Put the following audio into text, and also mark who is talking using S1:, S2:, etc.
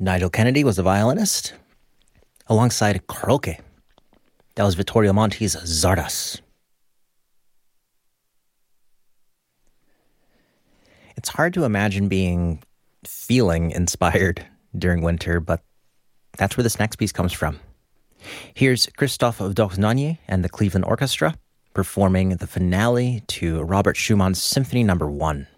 S1: Nigel Kennedy was the violinist, alongside Karaoke. That was Vittorio Monti's Zardas. It's hard to imagine feeling inspired during winter, but that's where this next piece comes from. Here's Christophe Dornanier and the Cleveland Orchestra performing the finale to Robert Schumann's Symphony No. 1.